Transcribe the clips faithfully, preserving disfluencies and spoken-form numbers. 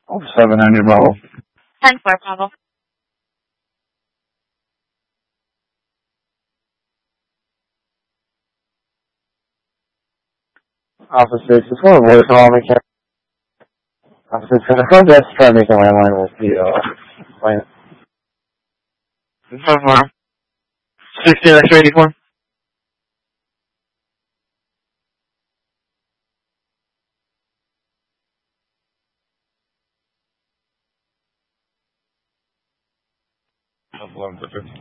Oh, seven hundred Bravo. ten four, Bravo. Alpha six, it's one voice call me. Alpha six, can I call just try to make a landline with the, uh, client? seven four. sixteen X eighty-four. eleven fifty.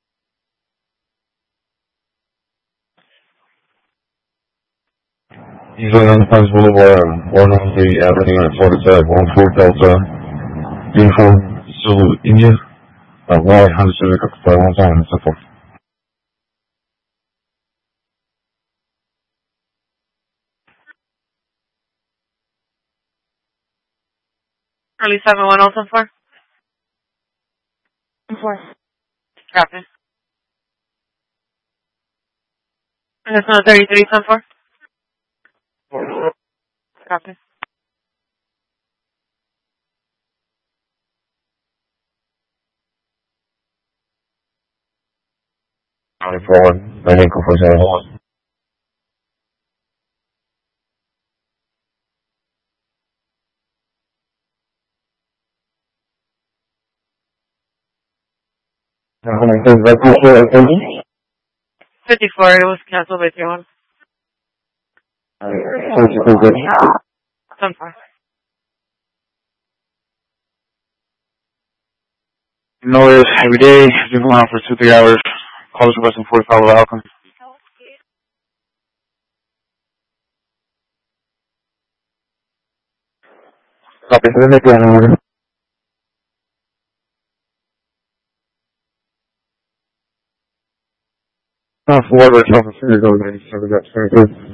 Usually on the Pines Boulevard, one one three Avenue at forty-five, one four Delta, uniform, Zulu, India, uh, Y, Honda Civic, five one time, and so forth. Early seven one oh, ten four. four. Copy. And it's not thirty-three, ten four. Copy. ninety-four, nine eight four seven one. fifty-four, it was canceled by three one. ten four. Notice every day, been going on for two, three hours. Call us requesting forty-five with outcome. Copy, so they make it an order. Not forward, it's not for go, so we got